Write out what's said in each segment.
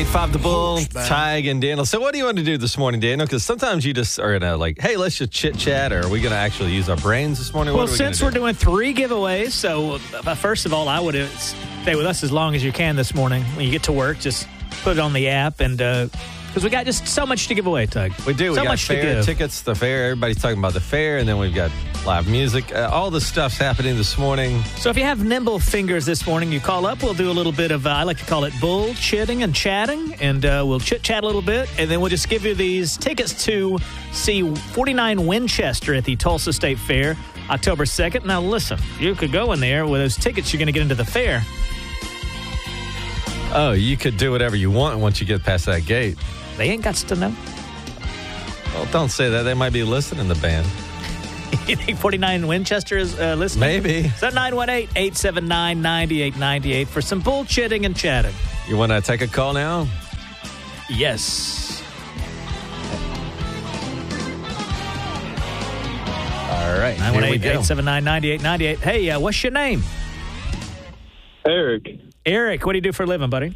98.5 The Bull, Tig and Daniel. So what do you want to do this morning, Daniel? Because sometimes you just are like, hey, let's just chit-chat, or are we going to actually use our brains this morning? Well, since we're doing 3 giveaways, so first of all, I would stay with us as long as you can this morning. When you get to work, just put it on the app, and because we got just so much to give away, Tug. We do. We got fair tickets, the fair. Everybody's talking about the fair, and then we've got live music. All the stuff's happening this morning. So if you have nimble fingers this morning, you call up. We'll do a little bit of, I like to call it bull-chitting and chatting, and we'll chit-chat a little bit, and then we'll just give you these tickets to see 49 Winchester at the Tulsa State Fair, October 2nd. Now, listen, you could go in there with those tickets. You're going to get into the fair. Oh, you could do whatever you want once you get past that gate. They ain't got to know. Well, don't say that. They might be listening, the band. You think 49 Winchester is listening? Maybe. Is that 918-879-9898 for some bullshitting and chatting? You want to take a call now? Yes. All right. 918-879-9898. Hey, what's your name? Eric. Eric, what do you do for a living, buddy?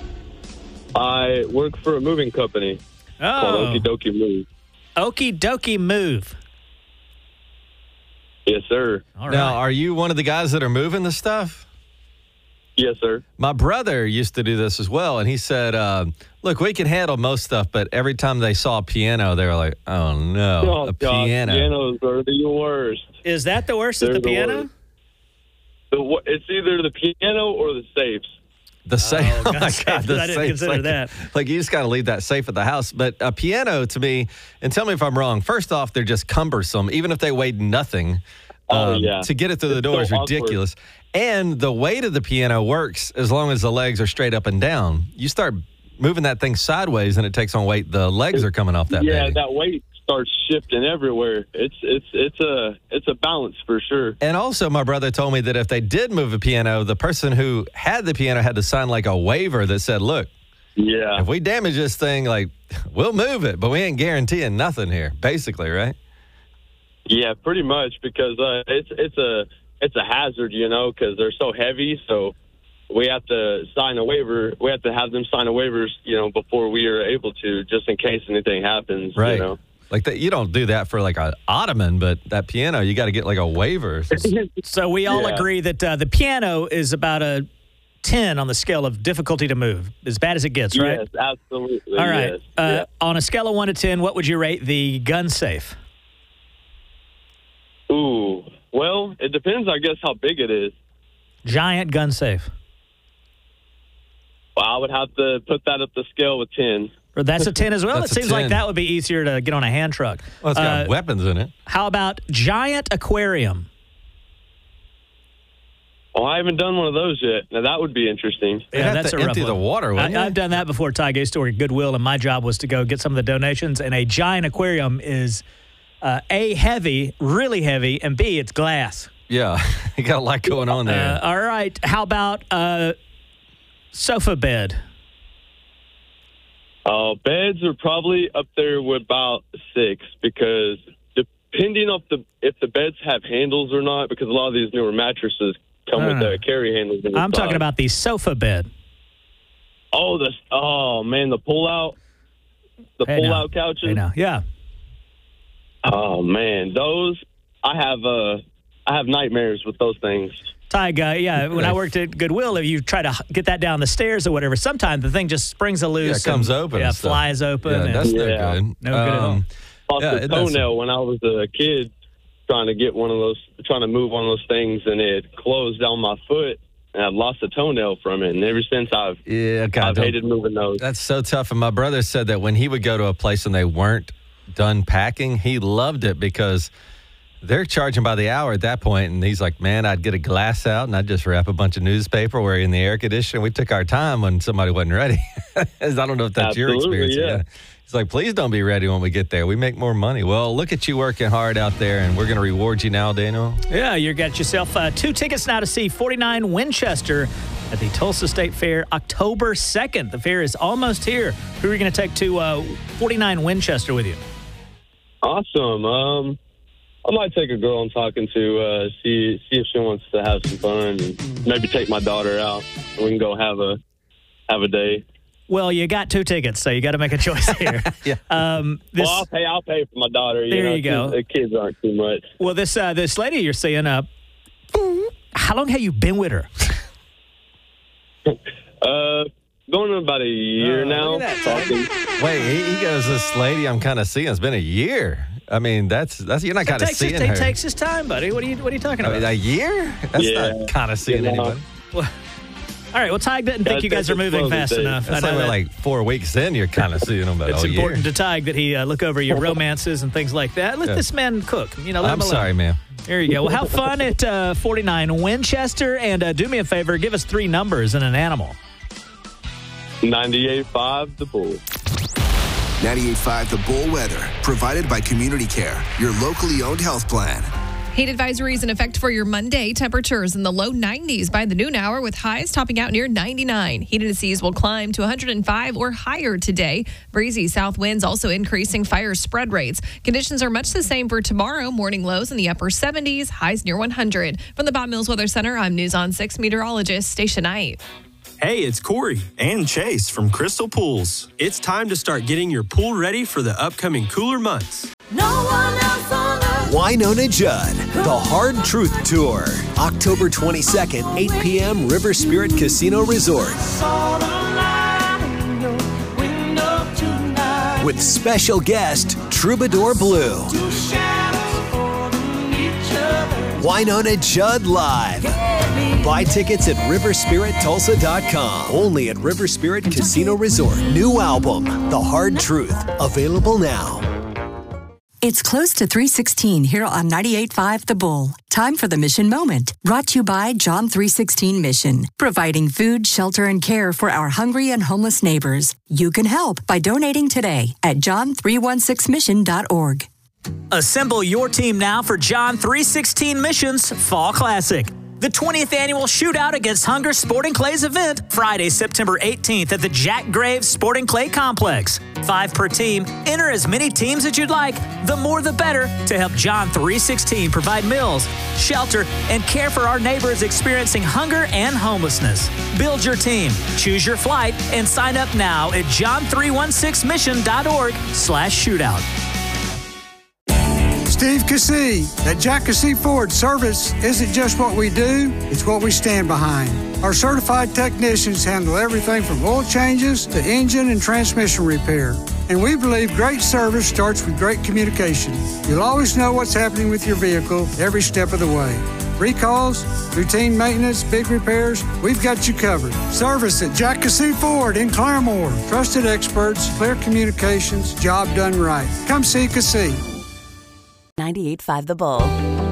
I work for a moving company called Okie Dokie Move. Okie Dokie Move. Yes, sir. All right. Now, are you one of the guys that are moving the stuff? Yes, sir. My brother used to do this as well, and he said, look, we can handle most stuff, but every time they saw a piano, they were like, oh, no, a piano. Pianos are the worst. Is that the worst? Is the piano? It's either the piano or the safes. The safe. Oh, my God. I didn't consider that. Like, you just got to leave that safe at the house. But a piano, to me, and tell me if I'm wrong, first off, they're just cumbersome, even if they weighed nothing. To get it through the door is ridiculous. Awkward. And the weight of the piano works as long as the legs are straight up and down. You start moving that thing sideways, and it takes on weight. The legs are coming off that baby. That weight starts shifting everywhere. It's a balance for sure. And also, my brother told me that if they did move a piano, the person who had the piano had to sign like a waiver that said, look, if we damage this thing, like, we'll move it, but we ain't guaranteeing nothing here, basically, right? Yeah, pretty much, because it's a hazard, because they're so heavy. So we have to sign a waiver. We have to have them sign a waivers, before we are able to, just in case anything happens. Right. Like that, you don't do that for like an ottoman, but that piano, you got to get like a waiver. So we all agree that the piano is about a 10 on the scale of difficulty to move, as bad as it gets, right? Yes, absolutely. All right. Yes. On a scale of 1 to 10, what would you rate the gun safe? Ooh, well, it depends, I guess, how big it is. Giant gun safe. Well, I would have to put that up the scale with 10. Or that's a 10 as well? It That's a seems 10. like that would be easier to get on a hand truck. Well, it's got weapons in it. How about giant aquarium? Oh, I haven't done one of those yet. Now, that would be interesting. Yeah, that's a to rough empty the one. water, wouldn't you? I've done that before. Ty used to work at Goodwill, and my job was to go get some of the donations. And a giant aquarium is, A, heavy, really heavy, and B, it's glass. Yeah, you got a lot going on there. All right. How about sofa bed? Beds are probably up there with about 6, because depending on if the beds have handles or not, because a lot of these newer mattresses come with carry handles. I'm talking about the sofa bed. Oh, man, the pull-out pull-out couches. Hey now. Yeah. Oh, man, those, I have nightmares with those things. Ty, when I worked at Goodwill, if you try to get that down the stairs or whatever, sometimes the thing just springs loose. Yeah, it comes open. Yeah, flies open. Yeah, that's no good. No good at all. Lost a toenail when I was a kid trying to move one of those things, and it closed down my foot, and I've lost a toenail from it. And ever since I've hated moving those. That's so tough. And my brother said that when he would go to a place and they weren't done packing, he loved it because they're charging by the hour at that point, and he's like, man, I'd get a glass out, and I'd just wrap a bunch of newspaper. We're in the air conditioner. We took our time when somebody wasn't ready. I don't know if that's your experience. Yeah. He's like, please don't be ready when we get there. We make more money. Well, look at you working hard out there, and we're going to reward you now, Daniel. Yeah, you got yourself 2 tickets now to see 49 Winchester at the Tulsa State Fair, October 2nd. The fair is almost here. Who are you going to take to 49 Winchester with you? Awesome. I might take a girl I'm talking to, see if she wants to have some fun, and maybe take my daughter out, and we can go have a day. Well, you got 2 tickets, so you got to make a choice here. Yeah. I'll pay for my daughter. There you go. The kids aren't too much. Well, this lady you're seeing, how long have you been with her? Going on about a year now. Wait, he goes, this lady I'm kind of seeing, it's been a year. I mean, that's you're not kind of seeing her. It takes his time, buddy. What are you talking about? A year? That's not kind of seeing anybody. Well, all right. Well, Tig didn't think you guys are moving fast enough. That's like 4 weeks in, you're kind of seeing them. It's important to Tig that he look over your romances and things like that. Let this man cook. Let him alone. Sorry, ma'am. There you go. Well, have fun at 49 Winchester, and do me a favor, give us 3 numbers and an animal. 98.5 The Bull. 98.5 The Bull weather, provided by Community Care, your locally owned health plan. Heat advisories in effect for your Monday. Temperatures in the low 90s by the noon hour with highs topping out near 99. Heat indices will climb to 105 or higher today. Breezy south winds also increasing fire spread rates. Conditions are much the same for tomorrow. Morning lows in the upper 70s, highs near 100. From the Bob Mills Weather Center, I'm News on 6 meteorologist Stacia Knight. Hey, it's Corey and Chase from Crystal Pools. It's time to start getting your pool ready for the upcoming cooler months. No one else on earth. Wynonna Judd, The Hard Truth Tour, October 22nd, 8 p.m., River Spirit Casino Resort. With special guest, Troubadour Blue. Wynonna Judd Live. Buy tickets at riverspirittulsa.com. Only at River Spirit Casino Resort. New album, The Hard Truth. Available now. It's close to 3:16 here on 98.5 The Bull. Time for the Mission Moment. Brought to you by John 3:16 Mission. Providing food, shelter, and care for our hungry and homeless neighbors. You can help by donating today at john316mission.org. Assemble your team now for John 3:16 Mission's Fall Classic. The 20th annual shootout against Hunger Sporting Clay's event, Friday, September 18th at the Jack Graves Sporting Clay Complex. 5 per team. Enter as many teams as you'd like. The more the better to help John 3:16 provide meals, shelter, and care for our neighbors experiencing hunger and homelessness. Build your team, choose your flight, and sign up now at john316mission.org/shootout. Steve Cassey. At Jack Cassey Ford, service isn't just what we do, it's what we stand behind. Our certified technicians handle everything from oil changes to engine and transmission repair. And we believe great service starts with great communication. You'll always know what's happening with your vehicle every step of the way. Recalls, routine maintenance, big repairs, we've got you covered. Service at Jack Cassey Ford in Claremore. Trusted experts, clear communications, job done right. Come see Cassey. 98.5 The Bull.